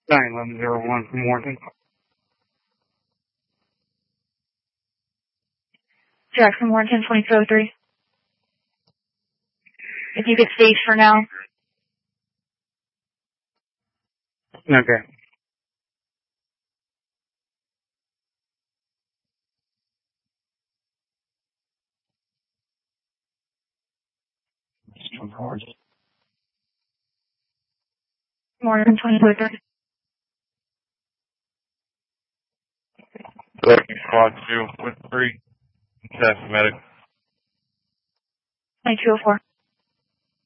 91101 from Warrenton. Jackson Warrenton 2203. If you could stage for now. Okay. Warrenton 2203. Lucky Squad 2 with 3. Test medic. 2204.